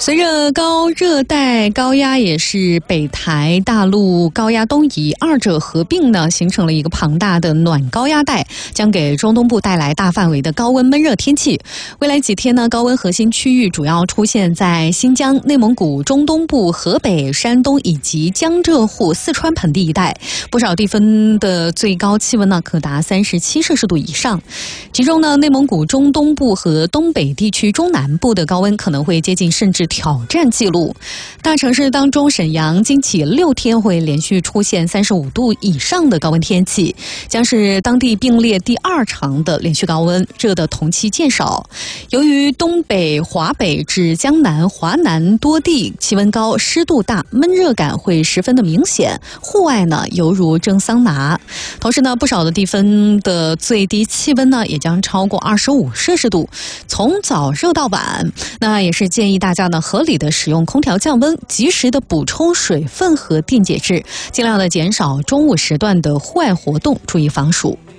随着高热带高压也是北台大陆高压东移，二者合并呢，形成了一个庞大的暖高压带，将给中东部带来大范围的高温闷热天气。未来几天呢，高温核心区域主要出现在新疆、内蒙古、中东部、河北、山东以及江浙沪、四川盆地一带，不少地方的最高气温呢可达37摄氏度以上。其中呢，内蒙古中东部和东北地区中南部的高温可能会接近甚至挑战纪录。大城市当中，沈阳经起6天会连续出现35度以上的高温天气，将是当地并列第2长的连续高温，热的同期见少。由于东北、华北至江南、华南多地气温高、湿度大，闷热感会十分的明显，户外呢犹如蒸桑拿。同时呢，不少的地方的最低气温呢也将超过25摄氏度，从早热到晚。那也是建议大家呢合理的使用空调降温，及时的补充水分和电解质，尽量的减少中午时段的户外活动，注意防暑。